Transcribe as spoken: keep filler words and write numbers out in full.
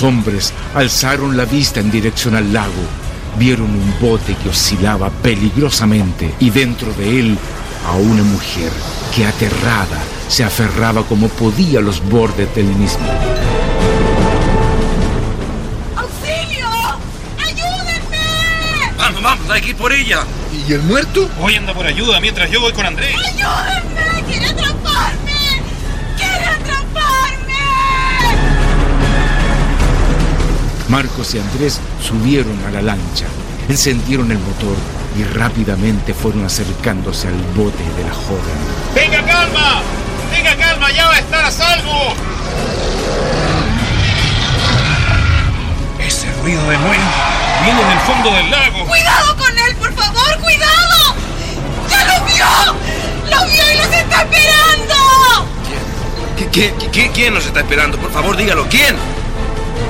Los hombres alzaron la vista en dirección al lago. Vieron un bote que oscilaba peligrosamente y dentro de él a una mujer que aterrada se aferraba como podía a los bordes del mismo. ¡Auxilio! ¡Ayúdenme! Vamos, vamos, hay que ir por ella. ¿Y el muerto? Voy anda por ayuda mientras yo voy con Andrés. ¡Ayúdenme! ¡Quiere atraparme! ¡Quiere atraparme! Marcos y Andrés subieron a la lancha, encendieron el motor y rápidamente fueron acercándose al bote de la joven. ¡Tenga calma! ¡Tenga calma! ¡Ya va a estar a salvo! Ese ruido de nuevo viene del fondo del lago. ¡Cuidado con él, por favor! ¡Cuidado! ¡Ya lo vio! ¡Lo vio y los está esperando! ¿Quién? ¿Qué, qué, qué, ¿Quién nos está esperando? Por favor, dígalo. ¿Quién?